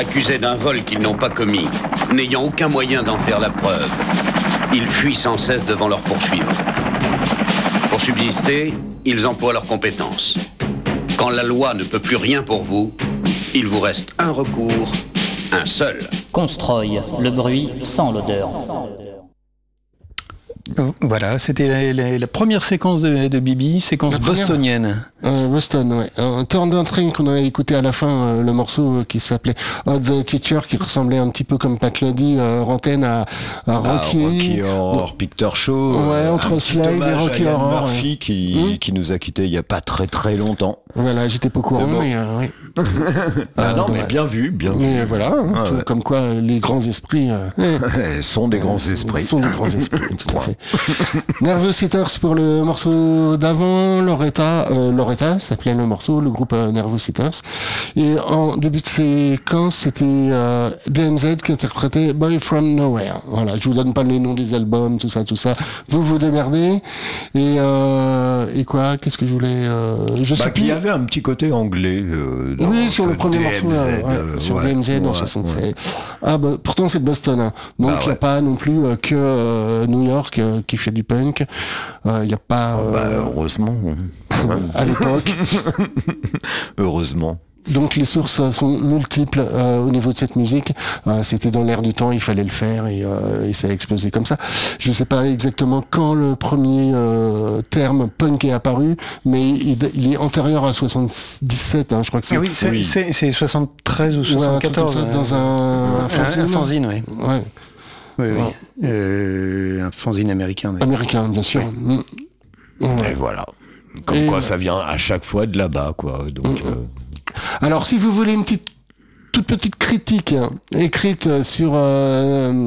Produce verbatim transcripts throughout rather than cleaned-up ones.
accusés d'un vol qu'ils n'ont pas commis, n'ayant aucun moyen d'en faire la preuve, ils fuient sans cesse devant leurs poursuivants. Pour subsister, ils emploient leurs compétences. Quand la loi ne peut plus rien pour vous, il vous reste un recours, un seul. Constroy, le bruit sans l'odeur. Voilà, c'était la, la, la première séquence de, de Bibi, séquence bostonienne. Euh, Boston, ouais. Un turn d'un train qu'on avait écouté à la fin, euh, le morceau euh, qui s'appelait Hot the Teacher, qui ressemblait un petit peu comme Pat l'a dit, euh, Rantaine à, à Rocky. Ah, Rocky Horror Picture Show. Ouais, euh, entre Slide et Rocky Ian Horror. Murphy ouais. qui, mmh. qui nous a quittés il y a pas très très longtemps. Voilà, j'étais pas au courant, bon. mais euh, oui. ah euh, non, bah, mais bien vu, bien mais vu. voilà, hein, ah, tout, ouais. comme quoi les grands esprits euh, sont des grands euh, esprits. Sont des grands esprits, tout à fait. Nervous Eaters pour le morceau d'avant, Loretta, euh, Loretta s'appelait le morceau, le groupe euh, Nervous Eaters. Et en début de séquence, c'était euh, D M Z qui interprétait Boy From Nowhere. Voilà, je vous donne pas les noms des albums, tout ça, tout ça. Vous vous démerdez. Et euh, et quoi Qu'est-ce que je voulais euh, Je bah, sais qu'il plus. y avait un petit côté anglais. Euh, dans oui, sur le premier D M Z, morceau, là, ouais, euh, sur ouais, D M Z en ouais, soixante-sept. ouais. Ah bah pourtant c'est de Boston, hein. Donc il bah, n'y ouais. a pas non plus euh, que euh, New York euh, qui fait du punk. Il euh, n'y a pas. Euh, bah, heureusement. à l'époque. Heureusement. Donc les sources sont multiples euh, au niveau de cette musique. Euh, c'était dans l'air du temps, il fallait le faire et, euh, et ça a explosé comme ça. Je ne sais pas exactement quand le premier euh, terme punk est apparu, mais il, il est antérieur à soixante-dix-sept. Hein, je crois que c'est. Ah oui, c'est, oui. c'est, c'est soixante-treize ou soixante-quatorze. Ouais, un dans un, un fanzine. Un fanzine, oui. Ouais. Oui, oui. Ouais. Euh, un fanzine américain. D'ailleurs. Américain, bien sûr. Oui. Mmh. Ouais. Et voilà. Comme et quoi, ça vient à chaque fois de là-bas, quoi. Donc. Mmh. Euh... Alors, si vous voulez une petite, toute petite critique hein, écrite sur euh,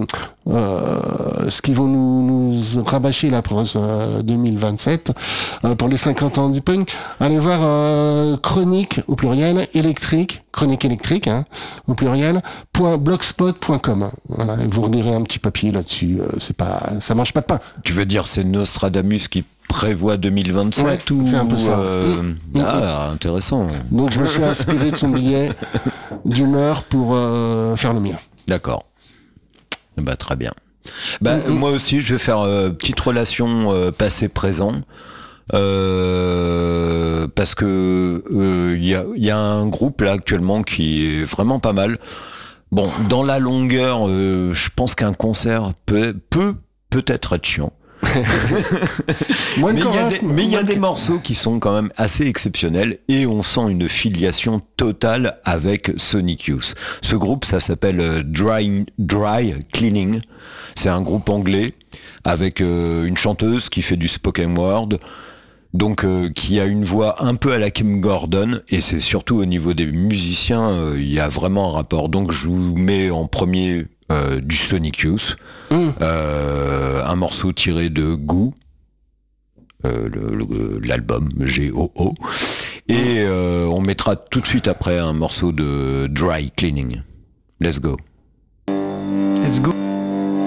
euh, ce qu'ils vont nous, nous rabâcher là pour euh, deux mille vingt-sept, euh, pour les cinquante ans du punk, allez voir euh, Chronique au pluriel électrique, Chronique électrique hein, au pluriel point blogspot point com. Voilà, vous relirez un petit papier là-dessus. Euh, c'est pas, ça mange pas de pain. Tu veux dire c'est Nostradamus qui prévoit deux mille vingt-sept ouais, ou c'est un peu ça. Euh... Mmh. Ah, mmh. Intéressant. Donc je me suis inspiré de son billet d'humeur pour euh, faire le mien. D'accord. Bah très bien. Bah mmh. moi aussi je vais faire euh, petite relation euh, passé-présent. Euh, parce que il euh, y, a, y a un groupe là actuellement qui est vraiment pas mal. Bon, dans la longueur, euh, je pense qu'un concert peut peut peut-être être chiant. mais il y a des, mais il y a des morceaux qui sont quand même assez exceptionnels et on sent une filiation totale avec Sonic Youth. Ce groupe, ça s'appelle Dry, Dry Cleaning. C'est un groupe anglais avec euh, une chanteuse qui fait du spoken word. Donc euh, qui a une voix un peu à la Kim Gordon et c'est surtout au niveau des musiciens il euh, y a vraiment un rapport. Donc je vous mets en premier euh, du Sonic Youth, mmh. euh, un morceau tiré de Goo, euh, le, le, l'album G O O, et euh, on mettra tout de suite après un morceau de Dry Cleaning. Let's go.